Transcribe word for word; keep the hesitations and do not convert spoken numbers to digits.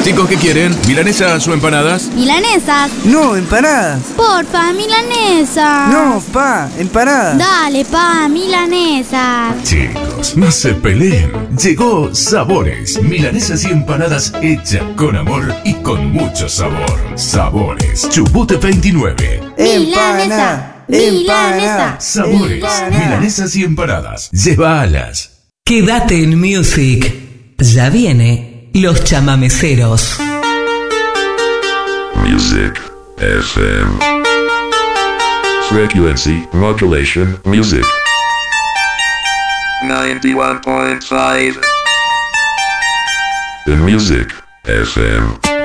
Chicos, ¿qué quieren? ¿Milanesas o empanadas? Milanesas. No, empanadas. Porfa, milanesas. No, pa, empanadas. Dale, pa, milanesas. Chicos, no se peleen. Llegó Sabores. Milanesas y empanadas hechas con amor y con mucho sabor. Sabores. Chubut veintinueve. Empanada. Empanada. Sabores. Empanada. Milanesas y empanadas. Llévalas. Quédate en Music. Ya viene Los Chamameceros. Music F M. Frequency Modulation Music ninety-one point five. The Music F M.